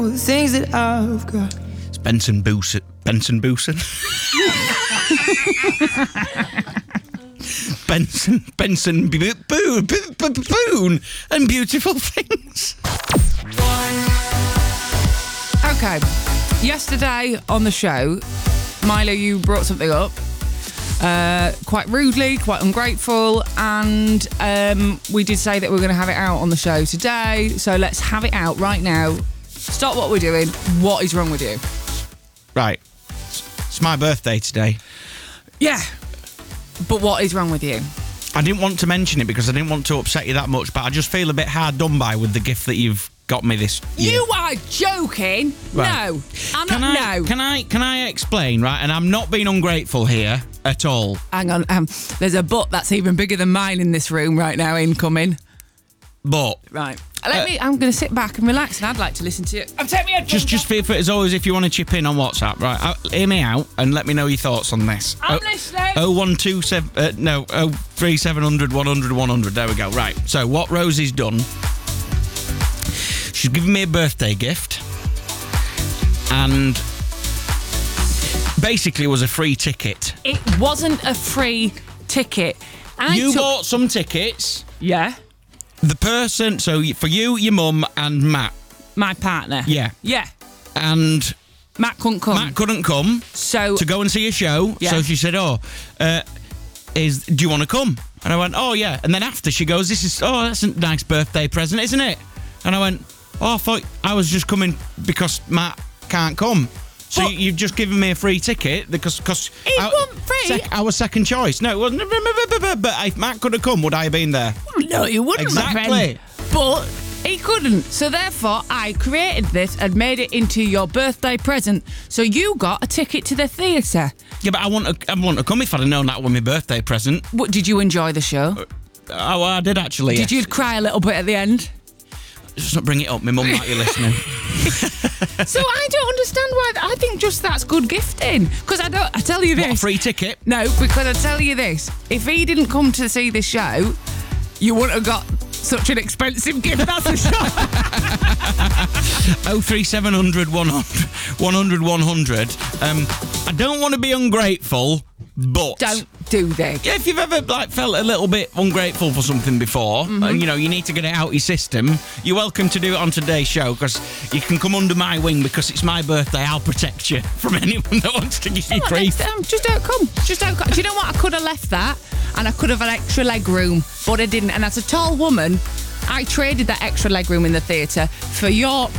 The things that I've got. It's Benson Boone. Benson Boone and Beautiful Things. Okay. Yesterday on the show, Milo, you brought something up. Quite rudely, quite ungrateful, and we did say that we were going to have it out on the show today, so let's have it out right now. Stop what we're doing. What is wrong with you? Right. It's my birthday today. Yeah. But what is wrong with you? I didn't want to mention it because I didn't want to upset you that much, but I just feel a bit hard done by with the gift that you've got me this year. You are joking. Right. No. I'm not. Can I explain, right? And I'm not being ungrateful here at all. Hang on. There's a butt that's even bigger than mine in this room right now, incoming. But Right. I'm going to sit back and relax, and I'd like to listen to you. Take me just feel for it as always if you want to chip in on WhatsApp, right? Hear me out and let me know your thoughts on this. I'm listening. 03700 100 100. There we go. Right. So what Rosie's done, she's given me a birthday gift, and basically it was a free ticket. It wasn't a free ticket. You bought some tickets. Yeah. The person, so for you, your mum, and Matt. My partner. Yeah. Yeah. And Matt couldn't come. So to go and see a show. Yeah. So she said, do you want to come? And I went, oh, yeah. And then after she goes, that's a nice birthday present, isn't it? And I went, I thought I was just coming because Matt can't come. So you've just given me a free ticket because it wasn't free. Our second choice. No, it wasn't. But if Matt could have come, would I have been there? No, he wouldn't. Exactly. My friend. But he couldn't. So therefore, I created this and made it into your birthday present. So you got a ticket to the theatre. Yeah, but I want to come if I'd have known that was my birthday present. What, did you enjoy the show? Oh, I did actually. Did you cry a little bit at the end? Just not bring it up. My mum might be listening. So I don't understand why. I think just that's good gifting. Because I tell you this. What, a free ticket? No, because I tell you this. If he didn't come to see the show, you wouldn't have got such an expensive gift. That's for sure. 03700 100 100. I don't want to be ungrateful, but don't do that. Yeah, if you've ever felt a little bit ungrateful for something before, and you need to get it out of your system, you're welcome to do it on today's show because you can come under my wing because it's my birthday. I'll protect you from anyone that wants to give you grief. Just don't come. Just don't come. Do you know what? I could have left that, and I could have had extra leg room, but I didn't. And as a tall woman, I traded that extra leg room in the theatre for your